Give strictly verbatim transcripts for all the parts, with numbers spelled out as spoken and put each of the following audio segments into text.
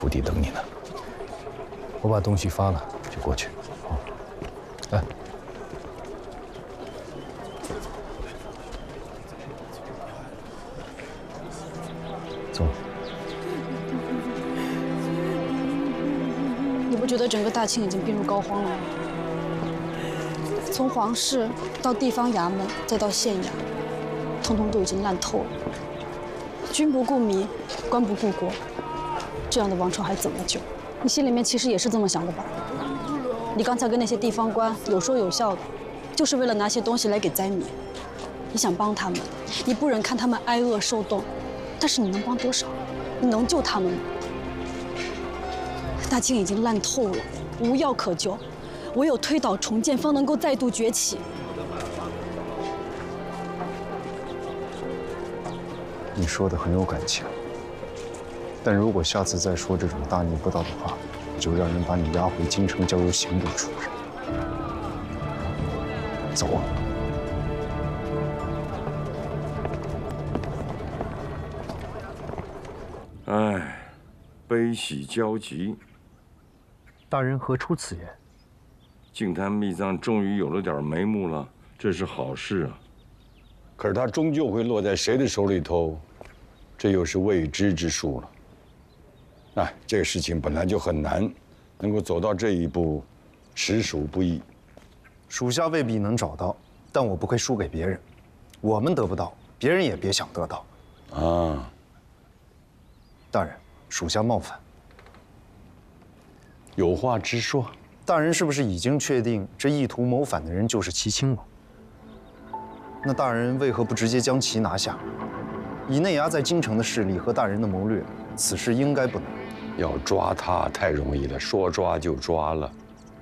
府邸等你呢。我把东西发了，就过去。好，来。走。 你不觉得整个大清已经病入膏肓了吗？从皇室到地方衙门，再到县衙，通通都已经烂透了。君不顾民，官不顾国，这样的王朝还怎么救？你心里面其实也是这么想的吧？你刚才跟那些地方官有说有笑的，就是为了拿些东西来给灾民。你想帮他们，你不忍看他们挨饿受冻，但是你能帮多少？你能救他们吗？大清已经烂透了，无药可救，唯有推倒重建，方能够再度崛起。 你说的很有感情，但如果下次再说这种大逆不道的话，就让人把你押回京城，交由刑部处置。走啊！ 唉，悲喜交集。 大人何出此言？ 净坛秘藏终于有了点眉目了，这是好事啊。 可是它终究会落在谁的手里头，这又是未知之数了。哎，这个事情本来就很难，能够走到这一步，实属不易。 属下未必能找到，但我不会输给别人。我们得不到，别人也别想得到。 啊， 大人，属下冒犯。 有话直说。 大人是不是已经确定这意图谋反的人就是齐亲王？那大人为何不直接将其拿下？以内衙在京城的势力和大人的谋略，此事应该不难。 要抓他太容易了，说抓就抓了。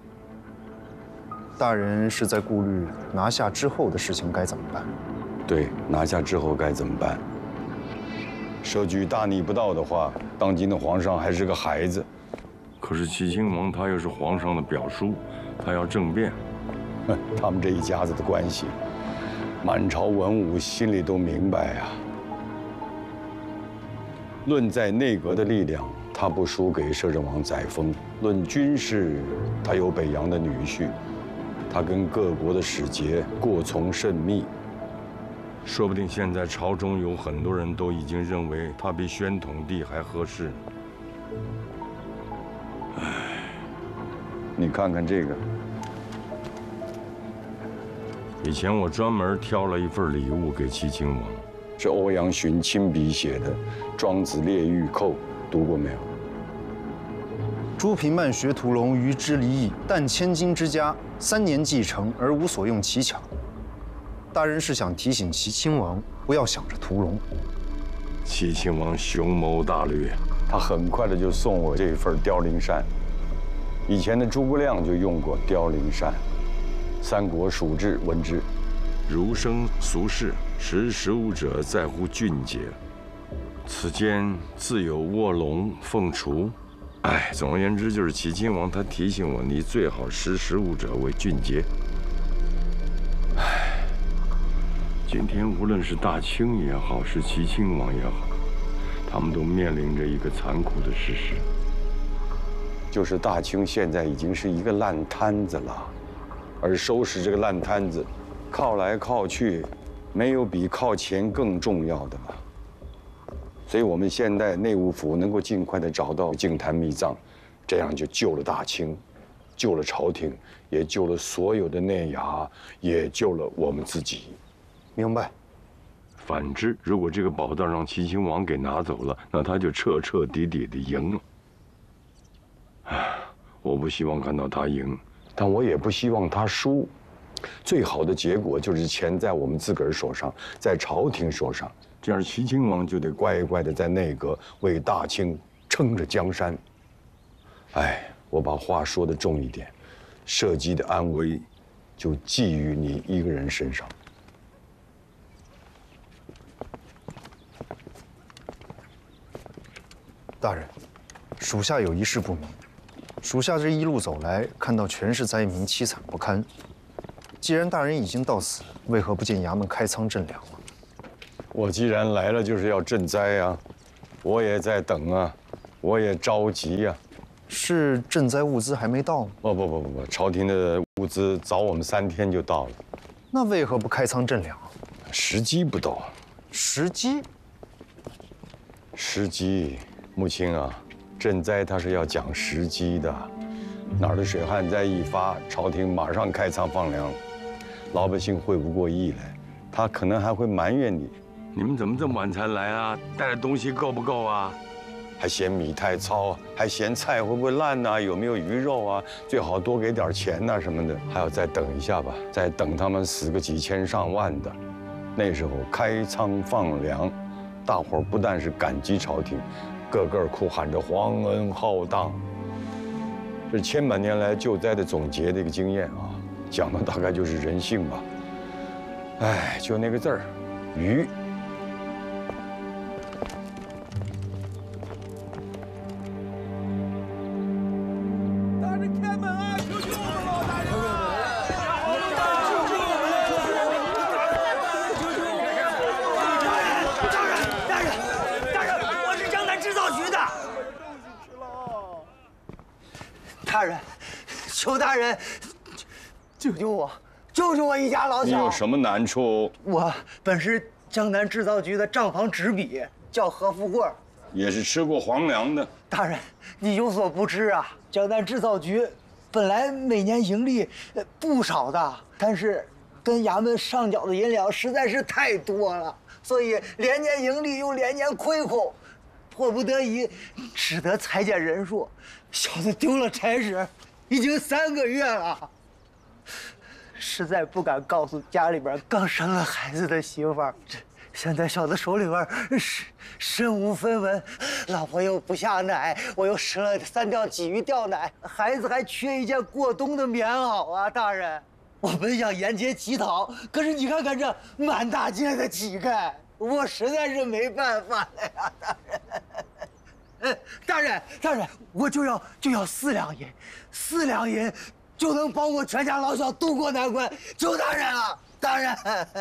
大人是在顾虑拿下之后的事情该怎么办？ 对，拿下之后该怎么办？设局大逆不道的话，当今的皇上还是个孩子。 可是齐亲王他又是皇上的表叔，他要政变。 他们这一家子的关系，满朝文武心里都明白啊。论在内阁的力量，他不输给摄政王载沣；论军事，他有北洋的女婿，他跟各国的使节过从甚密。 说不定现在朝中有很多人都已经认为他比宣统帝还合适。唉， 你看看这个， 以前我专门挑了一份礼物给齐亲王， 是欧阳询亲笔写的《庄子列御寇》，读过没有？ 朱平慢学屠龙，于之离异，但千金之家，三年既成而无所用其巧。大人是想提醒齐亲王不要想着屠龙。 齐亲王雄谋大略， 他很快的就送我这份凋零扇。以前的诸葛亮就用过凋零扇，《三国蜀志》闻之。 儒生俗世，识时务者在乎俊杰。此间自有卧龙凤雏。哎，总而言之，就是齐亲王他提醒我，你最好识时务者为俊杰。哎，今天无论是大清也好，是齐亲王也好，他们都面临着一个残酷的事实， 就是大清现在已经是一个烂摊子了，而收拾这个烂摊子，靠来靠去，没有比靠前更重要的了。所以，我们现在内务府能够尽快的找到净坛秘藏，这样就救了大清，救了朝廷，也救了所有的内衙，也救了我们自己。 明白。 反之，如果这个宝藏让齐亲王给拿走了，那他就彻彻底底的赢了。唉，我不希望看到他赢， 但我也不希望他输。最好的结果就是钱在我们自个儿手上，在朝廷手上。这样，齐亲王就得乖乖的在内阁为大清撑着江山。哎，我把话说得重一点，社稷的安危就寄于你一个人身上。 大人，属下有一事不明。属下这一路走来，看到全是灾民，凄惨不堪。既然大人已经到此，为何不见衙门开仓赈粮了？ 我既然来了，就是要赈灾啊！我也在等啊。 我也着急呀。 是赈灾物资还没到吗？ 不不不不不，朝廷的物资早我们三天就到了。 那为何不开仓赈粮？ 时机不到。 时机？ 时机，母亲啊，赈灾它是要讲时机的。哪儿的水旱灾一发，朝廷马上开仓放粮，老百姓会不过意来，他可能还会埋怨你。 你们怎么这么晚才来啊？带的东西够不够啊？ 还嫌米太糙，还嫌菜会不会烂呐、啊？有没有鱼肉啊？最好多给点钱呐、啊、什么的。还要再等一下吧，再等他们死个几千上万的。那时候开仓放粮，大伙儿不但是感激朝廷，个个哭喊着皇恩浩荡。这是千百年来救灾的总结的一个经验啊，讲的大概就是人性吧。哎，就那个字儿，愚。 大人，求大人救救我，救救我一家老小！ 你有什么难处？ 我本是江南制造局的账房执笔，叫何富贵， 也是吃过皇粮的。 大人，你有所不知啊，江南制造局本来每年盈利不少的，但是跟衙门上缴的银两实在是太多了，所以连年盈利又连年亏空，迫不得已只得裁减人数。小子丢了差事，已经三个月了，实在不敢告诉家里边刚生了孩子的媳妇儿。现在小子手里边身身无分文，老婆又不下奶，我又吃了三吊鲫鱼吊奶，孩子还缺一件过冬的棉袄啊！大人，我本想沿街乞讨，可是你看看这满大街的乞丐，我实在是没办法了呀，大人。呃，大人，大人，我就要就要四两银，四两银就能帮我全家老小渡过难关，求大人了，大人。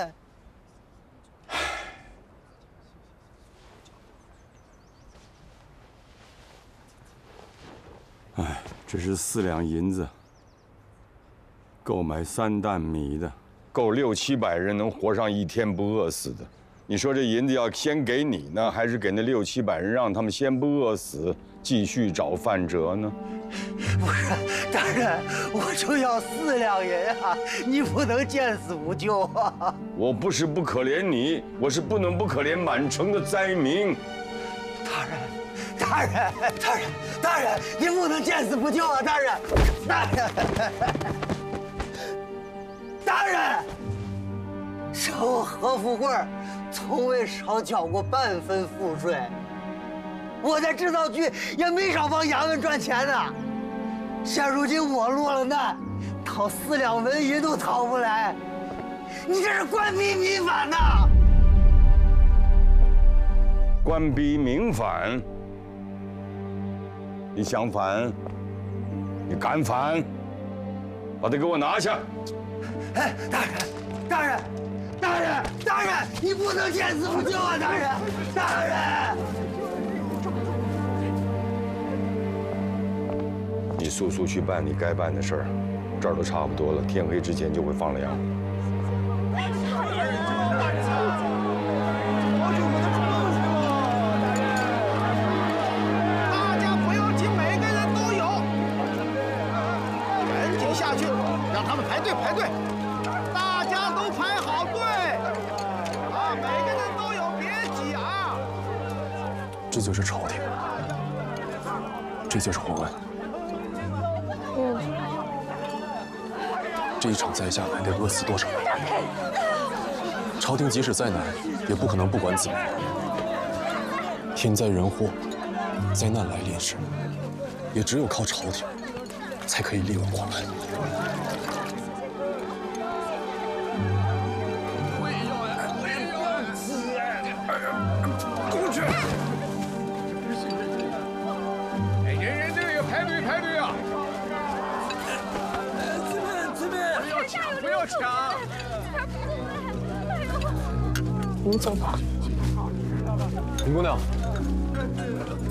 哎，这是四两银子，够买三担米的，够六七百人能活上一天不饿死的。你说这银子要先给你呢，还是给那六七百人，让他们先不饿死，继续找饭辙呢？ 不是，大人，我就要四两银啊！你不能见死不救啊！ 我不是不可怜你，我是不能不可怜满城的灾民。 大人，大人，大人，大人，你不能见死不救啊！大人，大人，大人，是我何富贵。从未少缴过半分赋税，我在制造局也没少帮衙门赚钱呢。现如今我落了难，讨四两纹银都讨不来，你这是官逼民反呐！ 官逼民反？你想反？你敢反？把他给我拿下！ 哎，大人，大人。大人，大人，你不能见死不救啊！大人，大人， 你速速去办你该办的事儿，这儿都差不多了，天黑之前就会放粮。 大家不要急，每个人都有，赶紧下去，让他们排队排队。大家都排好队啊！每个人都有，别挤啊！ 这就是朝廷，这就是皇恩。 嗯， 这一场灾下来得饿死多少人？朝廷即使再难，也不可能不管子民。天灾人祸，灾难来临时，也只有靠朝廷，才可以力挽狂澜。 过去！哎，人人都要排队排队啊！这边这边，不要抢不要抢！ 你们走吧。 林姑娘，